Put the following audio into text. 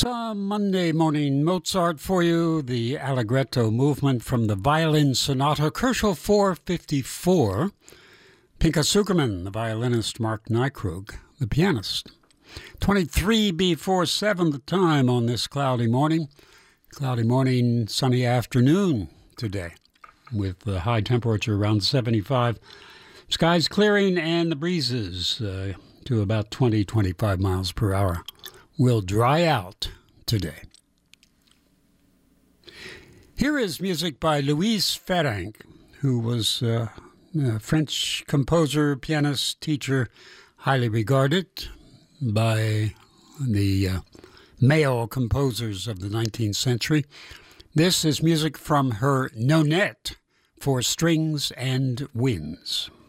Some Monday morning Mozart for you, the Allegretto movement from the Violin Sonata, Koschel 454, Pinka Sukerman, the violinist, Mark Nykrug, the pianist. 23 before 7 the time on this cloudy morning, sunny afternoon today, with the high temperature around 75. Skies clearing and the breezes to about 20-25 miles per hour will dry out today. Here is music by Louise Ferenc, who was a French composer, pianist, teacher, highly regarded by the male composers of the 19th century. This is music from her Nonette for strings and winds.